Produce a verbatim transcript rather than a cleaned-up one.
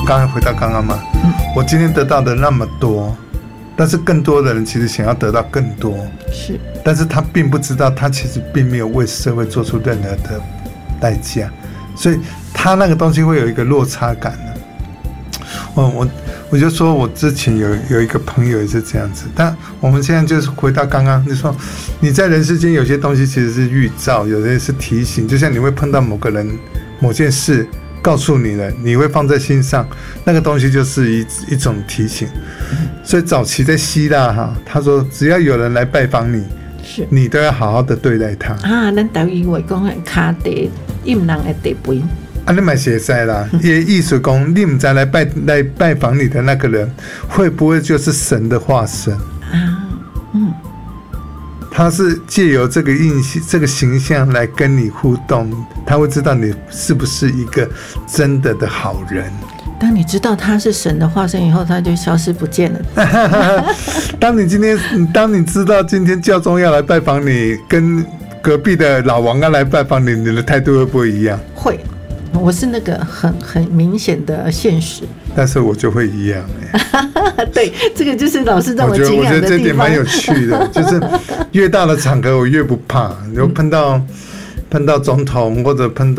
刚刚回到刚刚嘛，嗯、我今天得到的那么多，但是更多的人其实想要得到更多， 是， 但是他并不知道，他其实并没有为社会做出任何的代价，所以他那个东西会有一个落差感的。我我我就说我之前有有一个朋友也是这样子，但我们现在就是回到刚刚，就说你在人世间有些东西其实是预兆，有些是提醒，就像你会碰到某个人、某件事，告诉你了，你会放在心上，那个东西就是一一种提醒。所以早期在希腊哈，他说只要有人来拜访你， 是你都要好好的对待他啊。咱台语话讲的卡地饮人的地杯。 啊，你买写在啦，也意思讲，你们再来拜来拜访你的那个人，会不会就是神的化身啊？嗯，他是借由这个印这个形象来跟你互动，他会知道你是不是一个真的的好人。 当你知道他是神的化身以后，他就消失不见了。 当你今天，当你知道今天教宗要来拜访你，跟隔壁的老王要来拜访你，你的态度会不会一样？ 会。我是那个很很明显的现实， 但是我就会一样哎。对，这个就是老师让我敬仰的地方。 我觉得这点蛮有趣的，就是越大的场合我越不怕，就碰到碰到总统或者碰到。